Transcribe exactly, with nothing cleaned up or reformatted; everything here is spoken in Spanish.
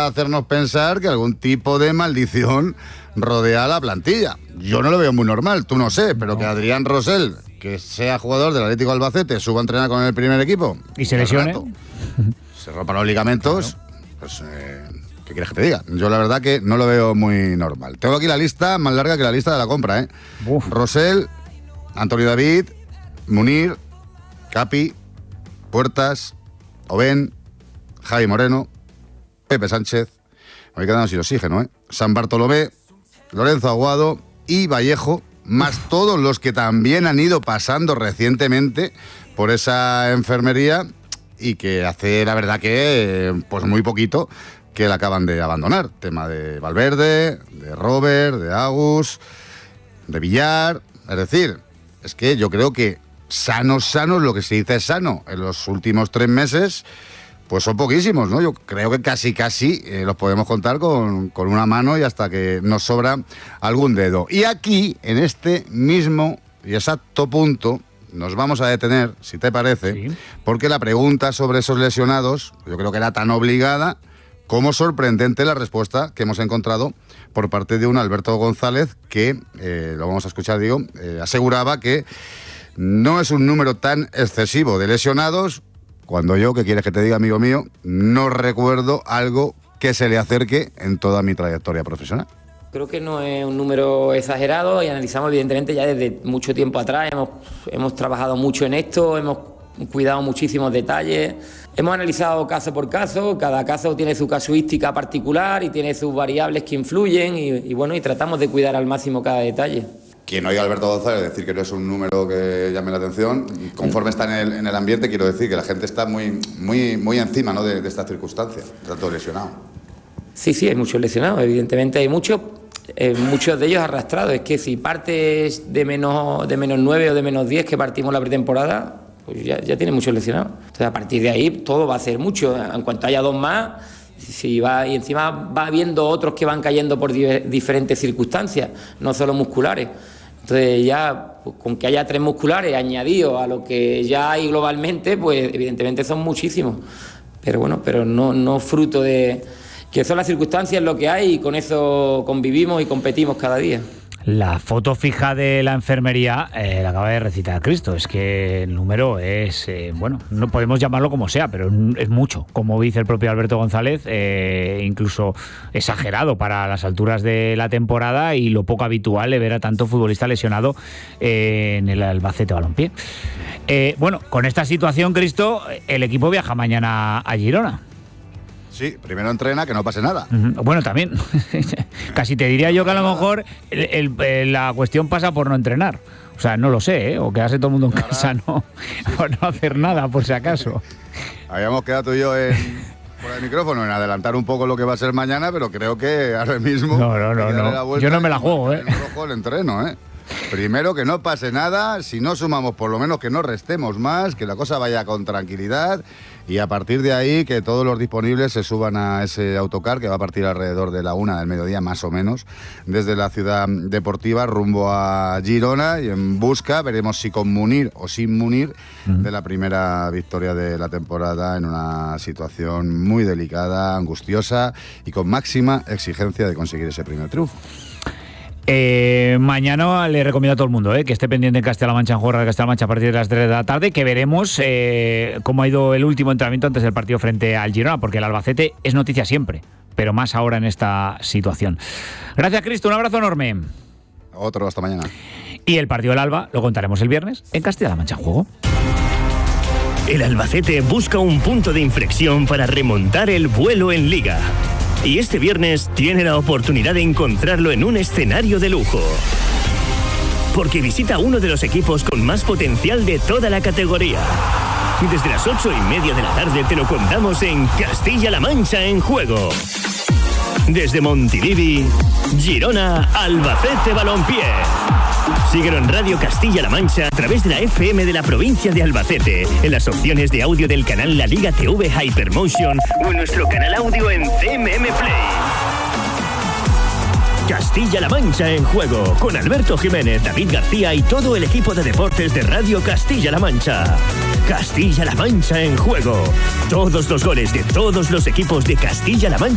a hacernos pensar que algún tipo de maldición rodea a la plantilla. Yo no lo veo muy normal, tú no sé, pero no. Que Adrián Rosell, que sea jugador del Atlético Albacete, suba a entrenar con el primer equipo y se lesione, rato, se rompan los ligamentos, claro. Pues eh, ¿qué quieres que te diga? Yo la verdad que no lo veo muy normal. Tengo aquí la lista más larga que la lista de la compra, ¿eh? Uf. Rosell, Antonio David, Munir, Capi, Puertas, Oben, Javi Moreno, Pepe Sánchez, me voy quedando sin oxígeno, ¿eh? San Bartolomé, Lorenzo Aguado y Vallejo, más todos los que también han ido pasando recientemente por esa enfermería y que hace, la verdad que, pues muy poquito, que la acaban de abandonar. Tema de Valverde, de Robert, de Agus, de Villar. Es decir, es que yo creo que sanos, sanos, lo que se dice es sano, en los últimos tres meses, pues son poquísimos, ¿no? Yo creo que casi, casi eh, los podemos contar con, con una mano y hasta que nos sobra algún dedo. Y aquí, en este mismo y exacto punto, nos vamos a detener, si te parece, sí. Porque la pregunta sobre esos lesionados, yo creo que era tan obligada como sorprendente la respuesta que hemos encontrado por parte de un Alberto González que, eh, lo vamos a escuchar, digo, eh, aseguraba que no es un número tan excesivo de lesionados, cuando yo, ¿qué quieres que te diga, amigo mío? No recuerdo algo que se le acerque en toda mi trayectoria profesional. Creo que no es un número exagerado y analizamos evidentemente ya desde mucho tiempo atrás, hemos, hemos trabajado mucho en esto, hemos cuidado muchísimos detalles, hemos analizado caso por caso, cada caso tiene su casuística particular y tiene sus variables que influyen y, y bueno, y tratamos de cuidar al máximo cada detalle. Quien oiga a Alberto González decir que no es un número que llame la atención, conforme está en el, en el ambiente, quiero decir que la gente está muy, muy, muy encima, ¿no?, de, de esta circunstancia, tanto lesionado. Sí, sí, hay muchos lesionados, evidentemente hay muchos, eh, muchos de ellos arrastrados. Es que si partes de menos, de menos nueve o de menos diez que partimos la pretemporada, pues ya, ya tiene muchos lesionados. Entonces a partir de ahí todo va a ser mucho. En cuanto haya dos más, si va, y encima va habiendo otros que van cayendo por di- diferentes circunstancias, no solo musculares. Entonces ya, pues, con que haya tres musculares añadidos a lo que ya hay globalmente, pues evidentemente son muchísimos. Pero bueno, pero no, no fruto de... que son las circunstancias lo que hay y con eso convivimos y competimos cada día. La foto fija de la enfermería eh, la acaba de recitar Cristo. Es que el número es, eh, bueno, no podemos llamarlo como sea, pero es mucho. Como dice el propio Alberto González, eh, incluso exagerado para las alturas de la temporada y lo poco habitual de ver a tanto futbolista lesionado eh, en el Albacete Balompié. Eh, bueno, con esta situación, Cristo, el equipo viaja mañana a Girona. Sí, primero entrena, que no pase nada. Bueno, también. Casi te diría yo que a lo mejor el, el, la cuestión pasa por no entrenar. O sea, no lo sé, ¿eh? O quedarse todo el mundo en nada. Casa, ¿no? Por no hacer nada, por si acaso. Habíamos quedado tú y yo en, por el micrófono en adelantar un poco lo que va a ser mañana, pero creo que ahora mismo... No, no, no, no. Yo no me la juego, ¿eh? No me juego el entreno, ¿eh? Primero que no pase nada, si no sumamos por lo menos que no restemos más, que la cosa vaya con tranquilidad y a partir de ahí que todos los disponibles se suban a ese autocar que va a partir alrededor de la una del mediodía más o menos desde la ciudad deportiva rumbo a Girona y en busca, veremos si con Munir o sin Munir, mm. de la primera victoria de la temporada en una situación muy delicada, angustiosa y con máxima exigencia de conseguir ese primer triunfo. Eh, mañana le recomiendo a todo el mundo eh, que esté pendiente en Castilla-La Mancha, en Jorra de Castilla-La Mancha a partir de las tres de la tarde, que veremos eh, cómo ha ido el último entrenamiento antes del partido frente al Girona, porque el Albacete es noticia siempre, pero más ahora en esta situación. Gracias, Cristo, un abrazo enorme. Otro, hasta mañana. Y el partido del Alba lo contaremos el viernes en Castilla-La Mancha en Juego. El Albacete busca un punto de inflexión para remontar el vuelo en Liga. Y este viernes tiene la oportunidad de encontrarlo en un escenario de lujo. Porque visita uno de los equipos con más potencial de toda la categoría. Y desde las ocho y media de la tarde te lo contamos en Castilla-La Mancha en Juego. Desde Montilivi, Girona, Albacete Balompié. Síguelo en Radio Castilla-La Mancha a través de la F M de la provincia de Albacete, en las opciones de audio del canal La Liga T V Hypermotion o en nuestro canal audio en C M M Play. Castilla-La Mancha en Juego, con Alberto Jiménez, David García y todo el equipo de deportes de Radio Castilla-La Mancha. Castilla-La Mancha en Juego. Todos los goles de todos los equipos de Castilla-La Mancha